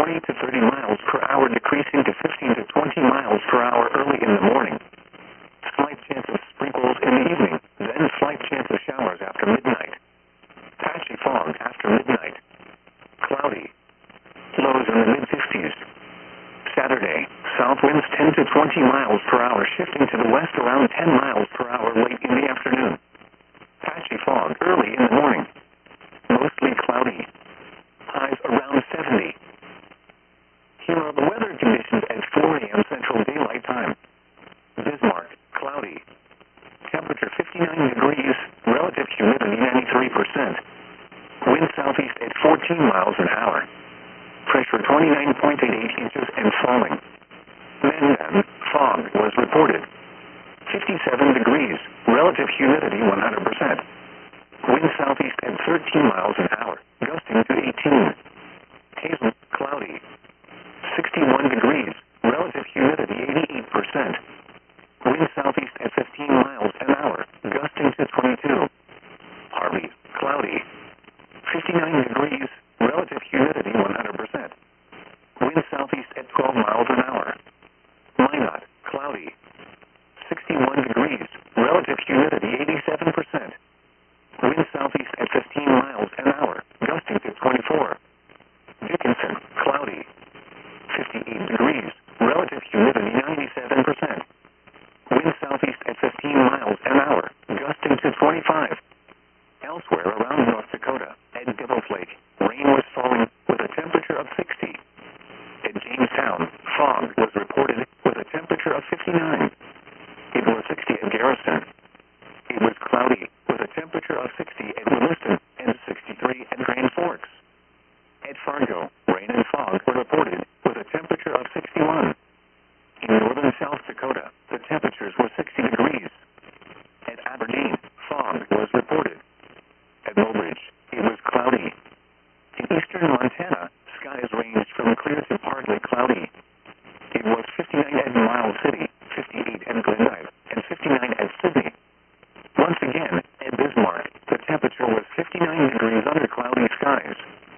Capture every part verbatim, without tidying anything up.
twenty to thirty miles per hour, decreasing to fifteen to twenty miles per hour early in the morning. Slight chance of sprinkles in the evening, then slight chance of showers after midnight. Patchy fog after midnight. Cloudy. Lows in the mid-fifties. Saturday, south winds ten to twenty miles per hour, shifting to the west around ten miles per hour late in the afternoon. Patchy fog early in the morning. Mostly cloudy. Highs around seventy. Here are the weather conditions at four a m Central Daylight Time. Bismarck, cloudy. Temperature fifty-nine degrees, relative humidity ninety-three percent. Wind southeast at fourteen miles an hour. Pressure twenty-nine point eight eight inches and falling. Mandan, fog was reported. fifty-seven degrees, relative humidity one hundred percent. Wind southeast at thirteen miles an hour, gusting to eighteen. Hazel, cloudy. sixty-one degrees, relative humidity eighty-eight percent. Wind southeast at fifteen miles an hour, gusting to twenty-two. Harvey, cloudy. fifty-nine degrees, relative humidity one hundred percent. Wind southeast at twelve miles an hour. Minot, cloudy. sixty-one degrees, relative humidity eighty-seven percent. Wind southeast at fifteen miles an hour, gusting to twenty-four. Dickinson, cloudy. fifty-eight degrees, relative humidity ninety-seven percent. Wind southeast at fifteen miles an hour, gusting to twenty-five. Elsewhere around North Dakota, at Devil's Lake, rain was falling with a temperature of sixty. At Jamestown, fog was reported with a temperature of fifty-nine. It was sixty at Garrison. It was cloudy with a temperature of sixty at Williston and sixty-three at Grand Forks. At Fargo, rain and fog were reported with a temperature of sixty-one. In northern South Dakota, the temperatures were sixty degrees. At Aberdeen, fog was reported. At Mobridge, it was cloudy. In eastern Montana, skies ranged from clear to partly cloudy. It was fifty-nine at Miles City, fifty-eight at Glendive, and fifty-nine at Sydney. Once again, at Bismarck, the temperature was fifty-nine degrees under cloudy skies.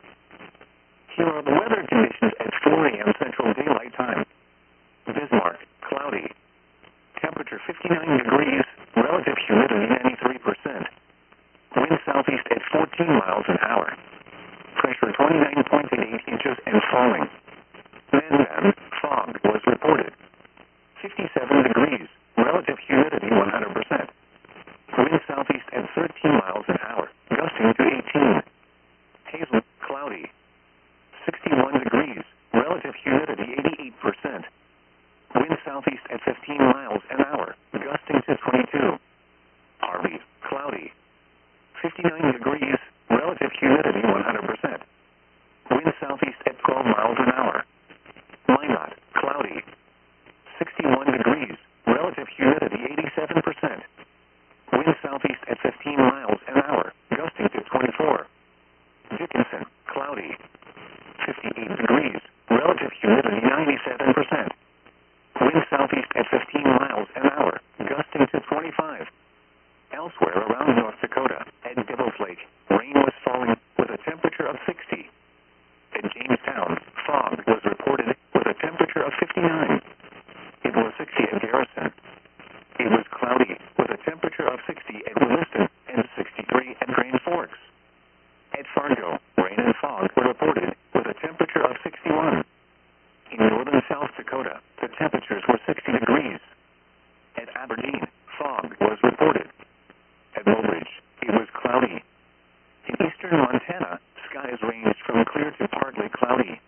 Here are the weather conditions at four a m Central Daylight Time. Bismarck, cloudy. Temperature fifty-nine degrees, relative humidity ninety-three percent. Wind southeast at fourteen miles an hour. Pressure twenty-nine point eight eight inches and falling. Mandan, fog was reported. fifty-seven degrees, relative humidity one hundred percent. Wind southeast at thirteen miles an hour, gusting to eighteen. Hazel, cloudy. sixty-one degrees, relative humidity eighty-eight percent. Wind southeast at fifteen miles an hour, gusting to twenty-two. Harvey, cloudy. fifty-nine degrees, relative humidity one hundred percent. Wind southeast at twelve miles an hour. Minot, cloudy. sixty-one degrees, relative humidity eighty-seven percent. Wind southeast at fifteen miles an hour, gusting to twenty-four. Dickinson, cloudy. fifty-eight degrees, relative humidity ninety-seven percent. Wind southeast at fifteen miles an hour, gusting to twenty-five. Elsewhere around North Dakota, at Devil's Lake, rain was falling with a temperature of sixty. At Jamestown, fog was reported with a temperature of fifty-nine. It was sixty at Garrison. It was cloudy with a temperature of sixty at Williston and sixty-three at Grand Forks. At Fargo, rain and fog were reported with a temperature of sixty-one. In northern South Dakota, the temperatures were sixty degrees. At Aberdeen, fog was reported. At Mobridge, it was cloudy. In eastern Montana, skies ranged from clear to partly cloudy.